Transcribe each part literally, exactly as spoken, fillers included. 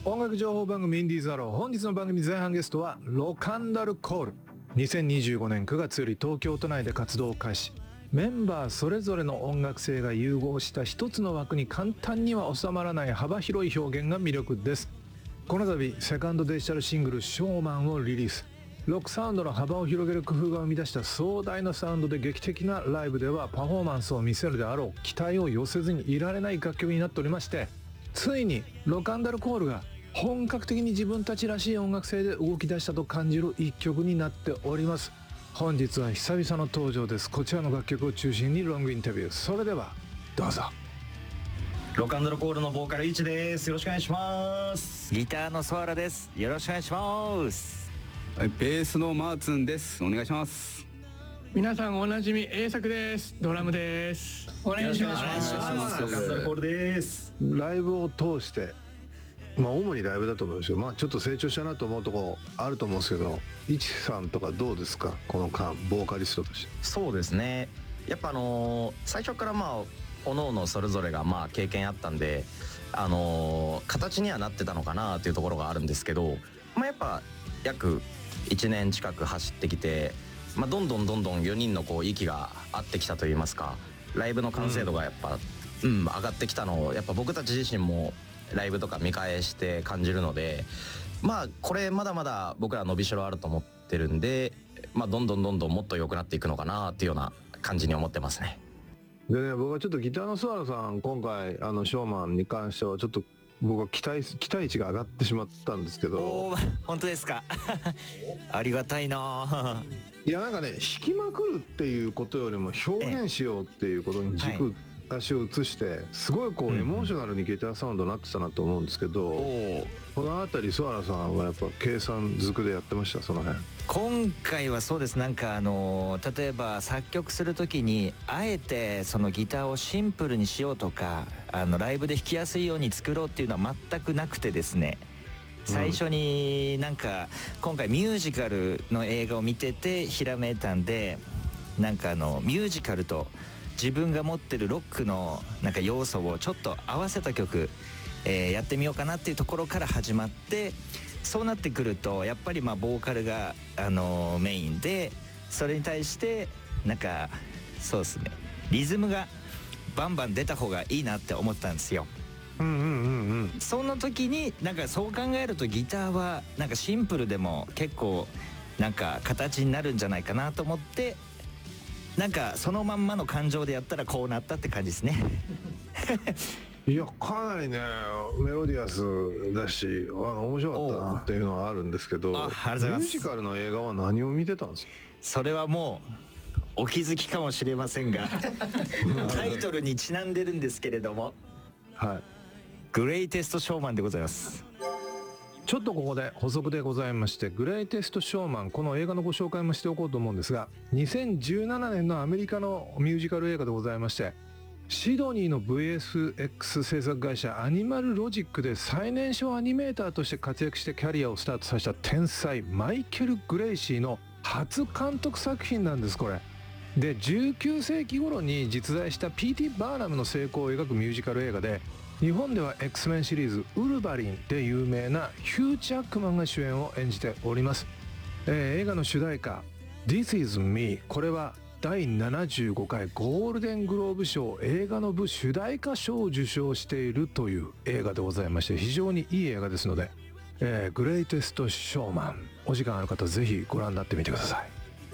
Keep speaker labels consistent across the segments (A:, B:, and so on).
A: 音楽情報番組インディーズアロー、本日の番組前半ゲストはロカンダルコール。にせんにじゅうごねんくがつより東京都内で活動を開始。メンバーそれぞれの音楽性が融合した一つの枠に簡単には収まらない幅広い表現が魅力です。この度セカンドデジタルシングル「ショーマン」をリリース。ロックサウンドの幅を広げる工夫が生み出した壮大なサウンドで劇的なライブではパフォーマンスを見せるであろう期待を寄せずにいられない楽曲になっておりまして、ついにロカンダルコールが本格的に自分たちらしい音楽性で動き出したと感じる一曲になっております。本日は久々の登場です。こちらの楽曲を中心にロングインタビュー。それではどうぞ。
B: ロカンダルコールのボーカルイチです。よろしくお願いします。
C: ギターのソアラです。よろしくお願いします。
D: はい、ベースのマーツンです。お願いします。
E: 皆さんおなじみ A 作です。ドラムです。お願いします。
B: ロカンダルコールです。
A: ライブを通してまあ主にライブだと思うんですよ。まあちょっと成長したなと思うとこあると思うんですけど、イチさんとかどうですか、この間ボーカリストとして。
B: そうですね、やっぱあのー、最初からまあ各々それぞれがまあ経験あったんで、あのー、形にはなってたのかなっていうところがあるんですけど、まあやっぱ約いちねん近く走ってきて、まあ、どんどんどんどんよにんのこう息が合ってきたといいますか、ライブの完成度がやっぱ、うん、上がってきたのをやっぱ僕たち自身もライブとか見返して感じるので、まあこれまだまだ僕ら伸びしろあると思ってるんで、まあどんどんどんどんもっと良くなっていくのかなっていうような感じに思ってますね。
A: でね、僕はちょっとギターのソアラさん、今回あのショーマンに関してはちょっと僕は期待期待値が上がってしまったんですけど。
C: おー、本当ですか。ありがたいな。
A: いやなんかね、弾きまくるっていうことよりも表現しようっていうことに軸、はい、足を移してすごいこうエモーショナルにギターサウンドになってたなと思うんですけど、うん、このあたりソアラさんはやっぱ計算づくでやってました、その辺。
C: 今回はそうです。なんかあの例えば作曲する時にあえてそのギターをシンプルにしようとか、あのライブで弾きやすいように作ろうっていうのは全くなくてですね、最初になんか今回ミュージカルの映画を見ててひらめいたんで、なんかあのミュージカルと自分が持ってるロックのなんか要素をちょっと合わせた曲、えー、やってみようかなっていうところから始まって、そうなってくるとやっぱりまあボーカルが、あのー、メインで、それに対してなんかそうですね、リズムがバンバン出た方がいいなって思ったんですよ。
A: うんうんうんうん。
C: その時になんかそう考えるとギターはなんかシンプルでも結構なんか形になるんじゃないかなと思って、なんかそのまんまの感情でやったらこうなったって感じですね。
A: いやかなりねメロディアスだし、あの面白かったなっていうのはあるんですけど、ミュージカルの映画は何を見てたんですか？
C: それはもうお気づきかもしれませんがタイトルにちなんでるんですけれども、
A: はい、
C: グレイテストショーマンでございます。
A: ちょっとここで補足でございまして、グレイテストショーマン、この映画のご紹介もしておこうと思うんですが、にせんじゅうななねんのアメリカのミュージカル映画でございまして、シドニーの ブイエフエックス 制作会社アニマルロジックで最年少アニメーターとして活躍してキャリアをスタートさせた天才マイケル・グレイシーの初監督作品なんです、これ。で、じゅうきゅうせいき頃に実在した ピーティー バーナムの成功を描くミュージカル映画で、日本では X メンシリーズウルヴァリンで有名なヒュー・ジャックマンが主演を演じております。えー、映画の主題歌 This is Me、 これはだいななじゅうごかいゴールデングローブ賞映画の部主題歌賞を受賞しているという映画でございまして、非常にいい映画ですので、えー、グレイテストショーマン、お時間ある方ぜひご覧になってみてください。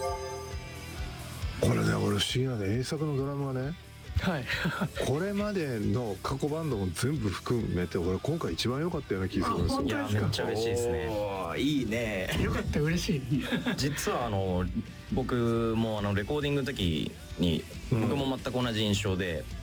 A: これね、俺不思議なんで A 作のドラムがね、
E: はい、
A: これまでの過去バンドも全部含めて俺今回一番良かったような気がするんですよ。
B: いやめっちゃ嬉しいですね。
C: いいね。
E: よかった、嬉しい。
B: 実はあの僕もあのレコーディングの時に僕も全く同じ印象で、